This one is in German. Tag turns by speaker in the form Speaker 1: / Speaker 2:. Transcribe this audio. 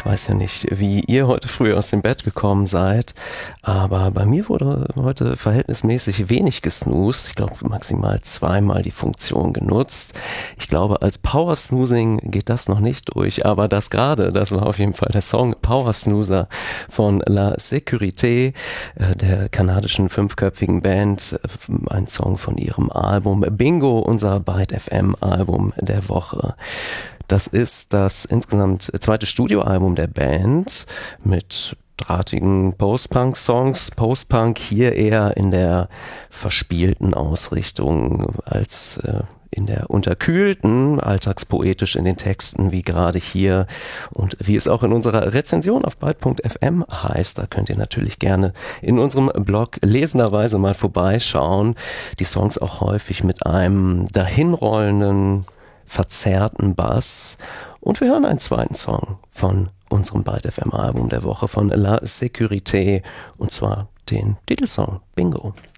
Speaker 1: weiß ja nicht, wie ihr heute früh aus dem Bett gekommen seid, aber bei mir wurde heute verhältnismäßig wenig gesnoost. Ich glaube, maximal zweimal die Funktion genutzt. Ich glaube, als Power Snoozing geht das noch nicht durch, aber das war auf jeden Fall der Song Power Snoozer von La Sécurité, der kanadischen fünfköpfigen Band, ein Song von ihrem Album Bingo, unser Byte FM Album der Woche. Das ist das insgesamt zweite Studioalbum der Band mit drahtigen Post-Punk-Songs. Post-Punk hier eher in der verspielten Ausrichtung als in der unterkühlten, alltagspoetisch in den Texten, wie gerade hier und wie es auch in unserer Rezension auf byte.fm heißt. Da könnt ihr natürlich gerne in unserem Blog lesenderweise mal vorbeischauen. Die Songs auch häufig mit einem dahinrollenden, verzerrten Bass. Und wir hören einen zweiten Song von unserem Byte FM Album der Woche von La Sécurité, und zwar den Titelsong Bingo.